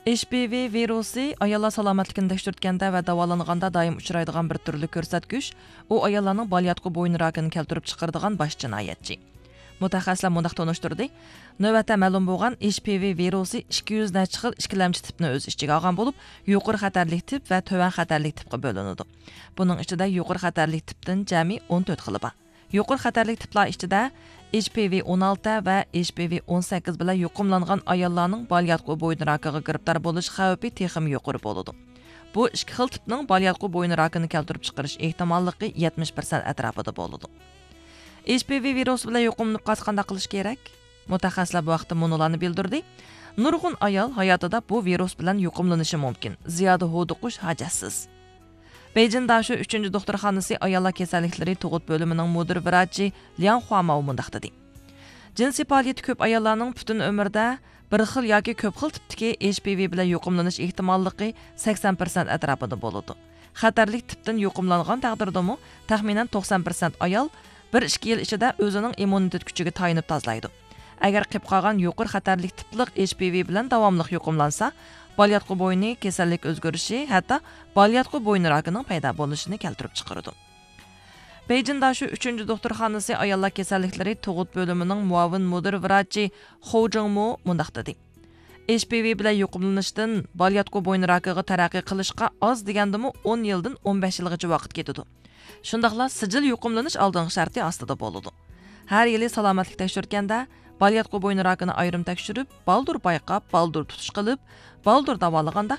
HPV virusi ayollar salomatligini tekshirtganda va davolanganda doim uchraydigan bir turli ko'rsatkich, u ayollarning balyatqu bo'yin rakini keltirib chiqaradigan bosh jinoyatchi. Mutaxassislar mundaq tonishtirdi. Navbatda ma'lum bo'lgan HPV virusi 200 necha xil ikkilamchi tipni o'z ichiga olgan bo'lib, yuqori xatarlik tip va to'van xatarlik tipga bo'linadi. Buning ichida yuqori xatarlik tipdan jami 14 xili bor. Yuqori xatarlik tiplar ichida HPV 16 va HPV 18 bilan yuqumlangan ayollarning balyatqu bo'yin rakiga giribdor bo'lish xavfi texim yuqori bo'ladi. Bu ikki xil tipning balyatqu bo'yin rakini keltirib chiqarish ehtimolligi 70% atrofida bo'ladi. HPV virusi bilan yuqumlanib qanday qilish kerak? Mutaxassislar bu vaqtda munolarni bildirdi. Nurg'un ayol hayotida bu virus bilan yuqumlanishi mumkin. Ziyoda huduqish hajatsiz. Beijing Dashu 3. doktorxonasi ayollar kasalliklari tug'ut bo'limining mudir vrachi Liang Huamao mundaq dedi. Jinsiy faoliyati ko'p ayollarning butun umrida bir xil yoki ko'p xil tipdagi HPV bilan yuqumlanish ehtimolligi 80% atrofida bo'ladi. Xatarlik tipdan yuqumlangan taqdirdami taxminan 90% ayol 1-2 yil ichida o'zining immunitet kuchiga tayinib tozalaydi. Agar qilib qolgan yuqori xatarlik tipliq HPV bilan davomli yuqumlansa, balyatqu bo'yni kasallik o'zgarishi, hatto balyatqu bo'yin rakining paydo bo'lishini keltirib chiqaradi. Beijing Dashu 3. doktorxonasi ayollar kasalliklari tug'ut bo'limining muavin mudir vrachi Hou Jingmu mundaq dedi. HPV bilan yuqumlanishdan balyatqu bo'yin rakiga taraqqiy qilishga oz degandimi 10 yildan 15 yilgacha vaqt ketadi. Shundaqla sijil yuqumlanish oldingi sharti ostida bo'ladi. Har yili salomatlik tekshirganda balyatqu bo'yin rakini ayrim tekshirib, baldur bayqab, baldur tutish qilib, baldur davolaganda